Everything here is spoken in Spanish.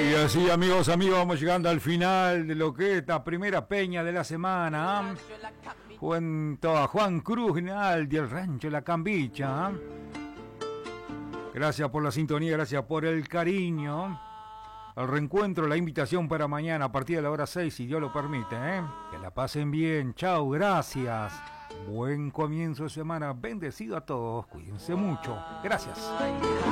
Y así, amigos, vamos llegando al final de lo que es esta primera peña de la semana. Junto a Juan Cruz Rinaldi, el rancho La Cambicha. Gracias por la sintonía, gracias por el cariño. El reencuentro, la invitación para mañana a partir de la hora 6, si Dios lo permite. Que la pasen bien. Chao, gracias. Buen comienzo de semana. Bendecido a todos. Cuídense mucho. Gracias.